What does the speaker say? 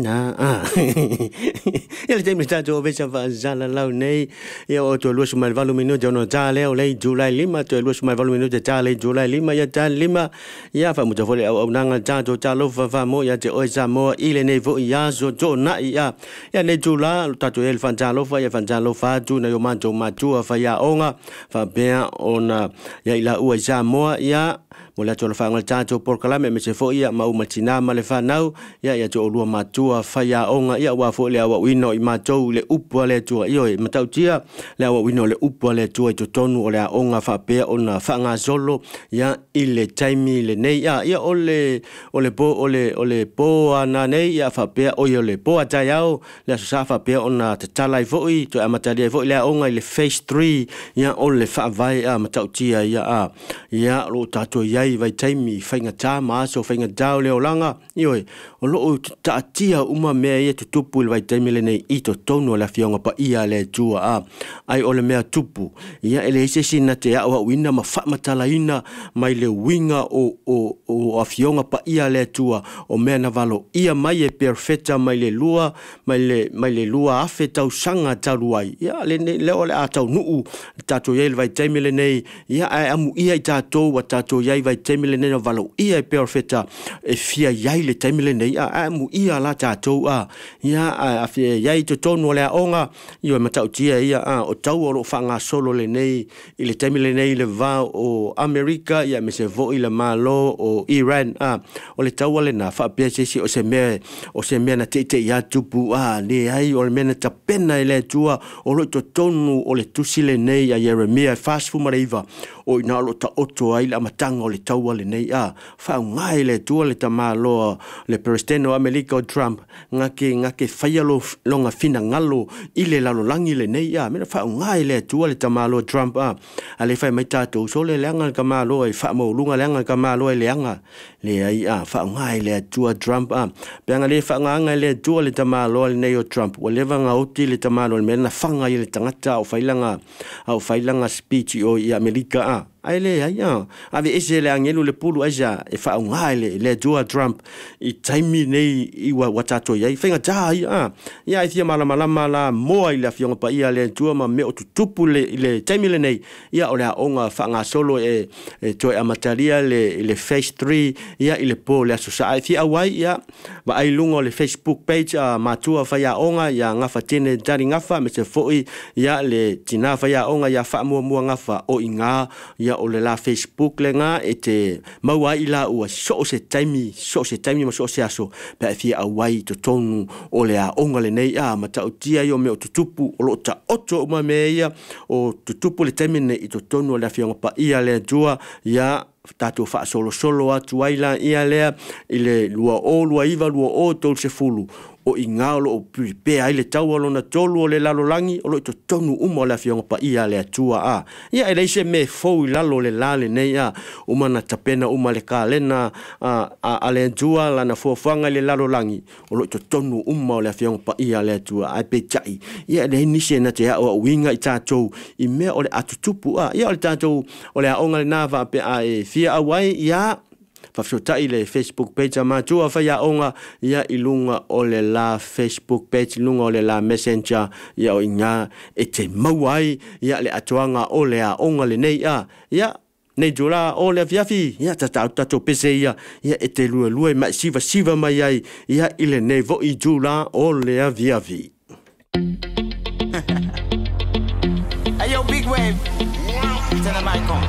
Ele tem está jo veja zala lau nei ia o to luas mal valu minu jono jale o lei Julai 5 to luas mal valu minu jale Julai 5 ia jale 5 ia fa muta fole au nanga jo jalo fa mo ia je o mo ile nei vo ia zo jo na ia nei Jula ta to el fan jalo fa ju na yo manjo maju fa ia onga fa bea ona ia ila u mo ia mo la to fa ngal jo por kala me se fo ia ma matina ma le fa nau ia jo lu matu fa ia onga ia wa fo le wa wino I matou le upu le tua io e matau tia le wa wino le upu le tua to tonu o le onga fa pe ona fa nga solo ia ile taimi le nei ia ole po ana nei ia fa pe o le po ata yao le sa fa pe ona te talai foi to amatali foi le onga ile phase 3 ia ole fa vai a matau tia ia lo tato ia vai taimi fa nga ta ma so fa nga dau le olanga io o lo ta tia uma me ia tupu vai taimi le nei ito tono la fionga pa ia le tua ai ole mea tupu ia ele se sina te au wina ma fa matala ina mai le winga o afionga pa ia le tua o mea na valo ia mai e perfecta mai le lua afe tau sanga taluai ia le ole atau nuu tato ia vai taimi le nei ia ai amu ia tato wa tato ia vai taimi le nei valo ia e perfecta e fia ia le taimi le nei amu ia la tato ia afia ia to tonu le onga io matau tia ia o tau o fanga solo le nei ile taimi le nei le va o America ia me se vo ile malo o Iran o le tau le na fa pese o se me na te ia tupu le ai o le mena tapena ile tua o lo to tonu o le tusi le nei ia Jeremia fast fu mariva o ina lo ta oto ai la matanga o le tau le nei fa ngai le tua le tamalo le presidente o America o Trump ngake faia longa fina ngalo ile lalo langi le nei mena fa ngai le tua le tamalo Trump ale fa mai tato so le langa kamalo e fa mo lunga langa kamalo e leanga le ai fa ngai le tua Trump penga le fa ngai le tua le tamalo le nei o Trump o le vanga uti le tamalo mena fanga ile tangata o failanga speech o i America ai le ave ese le angelu le pulu aja e fa ngai le tua Trump I taimi nei I watato ia fenga ta ia ia mala la mo ile fionga pa ia le tua ma me o tupu le taimi le nei ia o le onga fa nga solo e to amatalia le phase 3 ia ile po le society awai ia ba ai lungo le Facebook page matua fa ia onga ia ngafa tene tari ngafa me se foi ia le tina fa ia onga ia fa mo ngafa o inga ia o le la Facebook le nga e te maua ila ua so se taimi ma so se aso pa fia awai to tonu o le onga le nei ma ta utia yo me o tupu o lo ta oto ma me ia o tupu le taimi nei to tonu o le fia pa ia le tua ia tato fa solo atu aila ia lea ile lua iva tol se fulu o ingalo o pe ai le tau alona tolu o le lalo langi o lo to tonu uma la fionga pa ia le atua ia ele se me fo lalo le lale nei uma na tapena uma le kalena ale tua la na fofanga le lalo langi o lo to tonu uma o le fionga pa ia le atua ai pe chai ia le ni se na te o winga I tato I me o le atutupu ia o le tato o le onga le nava pe ai fia awai ia Fafsotai le Facebook page matua fa ia onga ia ilunga o le la Facebook page lunga o le la Messenger ia o inga e te mauai ia le atuanga o le onga le nei ia nei jula o le fiafi ia tato pese ia e te lua mai siva mai ai ia ile nei vo I jula o le fiafi Hey yo, big wave. Tell them I come.